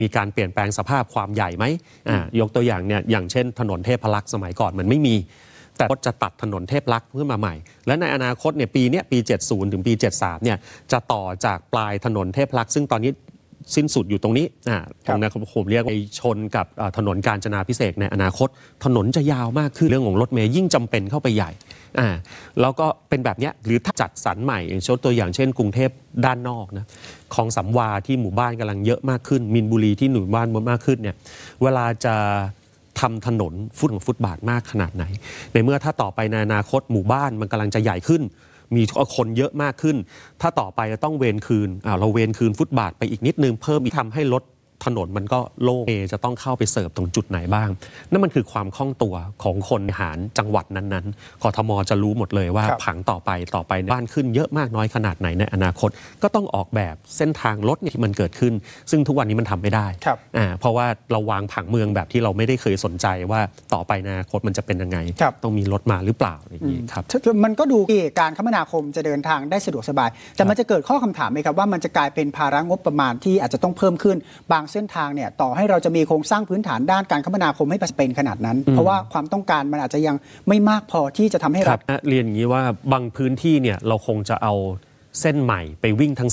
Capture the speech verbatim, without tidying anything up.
มีการเปลี่ยนแปลงสภาพความใหญ่ไหมอ่ายกตัวอย่างเนี่ยอย่างเช่นถนนเทพรักษ์สมัยก่อนมันไม่มีแต่ก็จะตัดถนนเทพรักษ์ขึ้นมาใหม่และในอนาคตเนี่ยปีนี้ปีเจ็ดสิบถึงปีเจ็ดสิบสามเนี่ยจะต่อจากปลายถนนเทพรักษ์ซึ่งตอนนี้สิ้นสุดอยู่ตรงนี้อ่าตรงนั้นผมเรียกว่าชนกับถนนกาญจนาภิเษกในอนาคตถนนจะยาวมากขึ้นเรื่องของรถเมย์ยิ่งจำเป็นเข้าไปใหญ่อ่าแล้วก็เป็นแบบนี้หรือถ้าจัดสรรใหม่อย่างเช่นตัวอย่างเช่นกรุงเทพด้านนอกนะคลองสำวาที่หมู่บ้านกำลังเยอะมากขึ้นมินบุรีที่หมู่บ้านมากขึ้นเนี่ยเวลาจะทำถนนฟุตของฟุตบาทมากขนาดไหนในเมื่อถ้าต่อไปในอนาคตหมู่บ้านมันกำลังจะใหญ่ขึ้นมีคนเยอะมากขึ้นถ้าต่อไปจะต้องเวรคืนอ่าเราเวรคืนฟุตบาทไปอีกนิดนึงเพิ่มอีกทำให้รถถนนมันก็โล่งจะต้องเข้าไปเสิร์ฟตรงจุดไหนบ้างนั่นมันคือความคล่องตัวของคนหารจังหวัดนั้นๆกทมจะรู้หมดเลยว่าผังต่อไปต่อไปบ้านขึ้นเยอะมากน้อยขนาดไหนในอนาคตก็ต้องออกแบบเส้นทางรถที่มันเกิดขึ้นซึ่งทุกวันนี้มันทำไม่ได้อ่าเพราะว่าเราวางผังเมืองแบบที่เราไม่ได้เคยสนใจว่าต่อไปในอนาคตมันจะเป็นยังไงต้องมีรถมาหรือเปล่าอย่างนี้ครับมันก็ดูการคมนาคมจะเดินทางได้สะดวกสบายแต่มันจะเกิดข้อคำถามไหมครับว่ามันจะกลายเป็นภาระงบประมาณที่อาจจะต้องเพิ่มขึ้นบางเส้นทางเนี่ยต่อให้เราจะมีโครงสร้างพื้นฐานด้านการคมนาคมให้เป็นขนาดนั้นเพราะว่าความต้องการมันอาจจะยังไม่มากพอที่จะทำให้เราเรียนอย่างนี้ว่าบางพื้นที่เนี่ยเราคงจะเอาเส้นใหม่ไปวิ่งทั้ง